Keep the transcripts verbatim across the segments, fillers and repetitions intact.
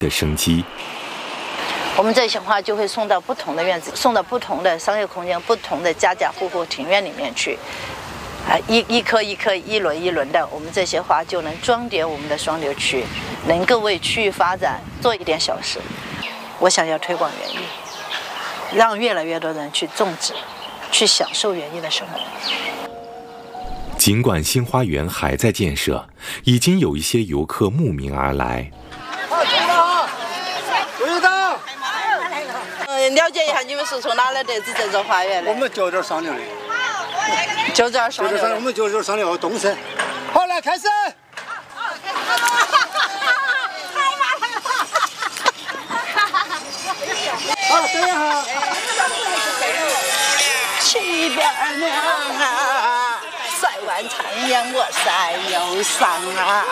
的生机。 我们这些花就会送到不同的院子，送到不同的商业空间、不同的家家户户庭院里面去。啊，一一颗一颗、一轮一轮的，我们这些花就能装点我们的双流区，能够为区域发展做一点小事。我想要推广园艺，让越来越多人去种植，去享受园艺的生活。 尽管新花园还在建设，已经有一些游客慕名而来。 嗯，了解一下你们是从哪来得知这座花园的？ 我们就这儿上流的。 就这儿上流的。 我们就这儿上流东山。好，来开始。好，等一下。 七边娘啊，塞完长烟我塞忧伤啊。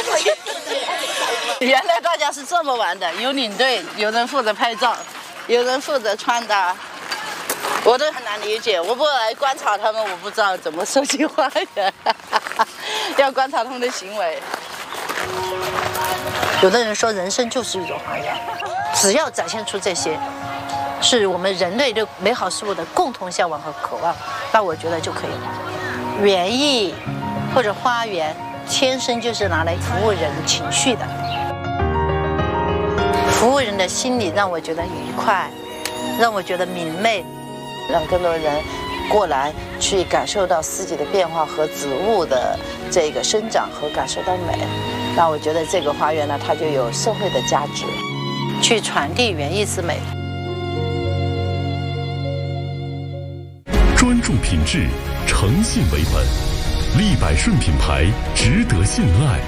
原来大家是这么玩的，有领队，有人负责拍照，有人负责穿搭，我都很难理解。我不来观察他们，我不知道怎么设计花园，要观察他们的行为。有的人说人生就是一种花园，只要展现出这些，是我们人类对美好事物的共同向往和渴望，那我觉得就可以了。园艺或者花园，天生就是拿来服务人情绪的。服务人的心理让我觉得愉快，让我觉得明媚，让更多人过来去感受到四季的变化和植物的这个生长和感受到美。那我觉得这个花园呢，它就有社会的价值，去传递园艺之美。 专注品质，诚信为本，利百顺品牌值得信赖。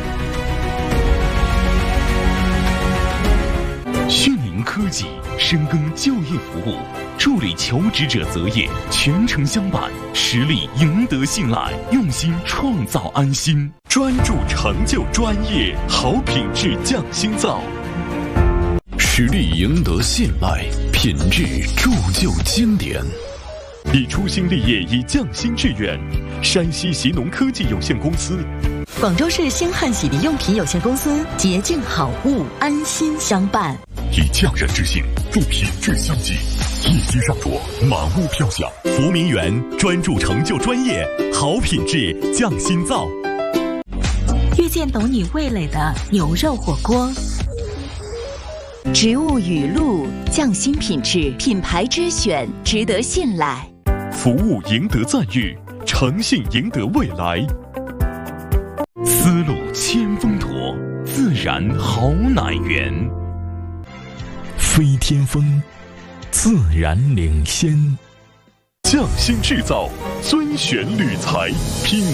迅灵科技深耕就业服务，助力求职者择业，全程相伴，实力赢得信赖，用心创造安心，专注成就专业，好品质匠心造，实力赢得信赖，品质铸就经典。以初心立业，以匠心致远。山西习农科技有限公司， 广州市星汉洗涤用品有限公司，洁净好物，安心相伴。 以匠人之心助品质相继，业绩上卓，满屋飘香。福明园专注成就专业，好品质匠心造。 遇见懂你味蕾的牛肉火锅。植物语录，匠心品质，品牌之选，值得信赖。 服务赢得赞誉，诚信赢得未来。思路千峰驼，自然好奶源。飞天风，自然领先。匠心制造，尊选铝材，品